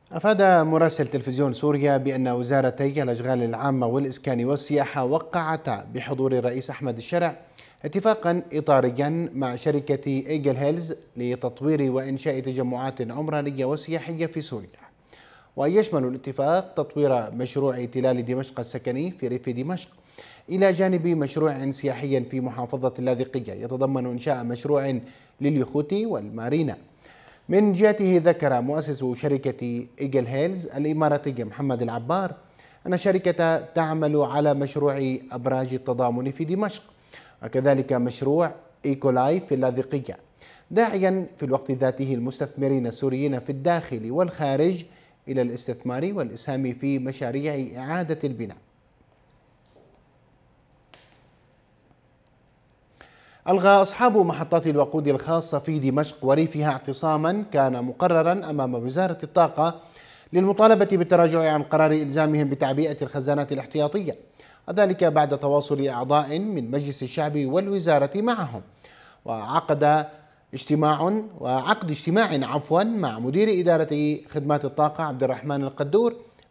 أفاد مراسل تلفزيون سوريا بأن وزارتي الأشغال العامة والإسكان والسياحة وقعتا بحضور الرئيس أحمد الشرع اتفاقا إطاريا مع شركة إيجل هيلز لتطوير وإنشاء تجمعات عمرانية وسياحية في سوريا. ويشمل الاتفاق تطوير مشروع تلال دمشق السكني في ريف دمشق إلى جانب مشروع سياحي في محافظة اللاذقية يتضمن إنشاء مشروع لليخوت والمارينا. من جهته ذكر مؤسس شركة إيجل هيلز الإماراتي محمد العبار أن الشركة تعمل على مشروع أبراج التضامن في دمشق وكذلك مشروع إيكولاي في اللاذقية، داعيا في الوقت ذاته المستثمرين السوريين في الداخل والخارج إلى الاستثمار والإسهام في مشاريع إعادة البناء. ألغى أصحاب محطات الوقود الخاصة في دمشق وريفها اعتصاما كان مقررا أمام وزارة الطاقة للمطالبة بالتراجع عن قرار إلزامهم بتعبئة الخزانات الاحتياطية، وذلك بعد تواصل أعضاء من مجلس الشعب والوزارة معهم. وعقد اجتماع مع مدير إدارة خدمات الطاقة عبد الرحمن القدور